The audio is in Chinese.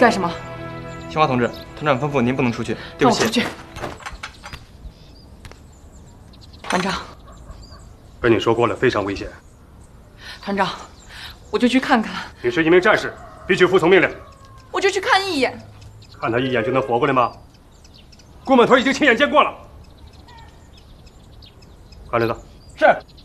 干什么？ 青花同志，团长吩咐您不能出去，对不起。 让我出去。团长， 跟你说过了，非常危险。 团长，我就去看看。 你是一名战士，必须服从命令。 我就去看一眼。 看他一眼就能活过来吗？顾满屯已经亲眼见过了。看着他。 是。